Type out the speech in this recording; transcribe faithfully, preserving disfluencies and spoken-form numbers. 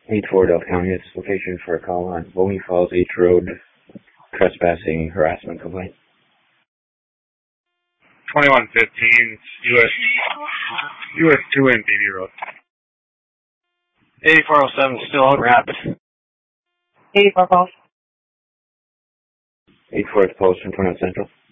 eight four Delta County, this is location for a call on Boney Falls H Road, trespassing harassment complaint. twenty-one fifteen, U S U S two and B B Road. eighty-four oh seven, still on Rapid. eighty-four calls. eight four is Post from twenty-one Central.